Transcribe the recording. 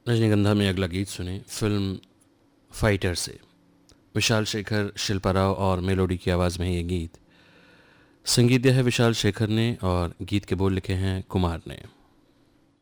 रजनीगंधा में अगला गीत सुने फिल्म फाइटर से। विशाल शेखर, शिल्पा राव और मेलोडी की आवाज़ में ये गीत। संगीत दिया है विशाल शेखर ने और गीत के बोल लिखे हैं कुमार ने।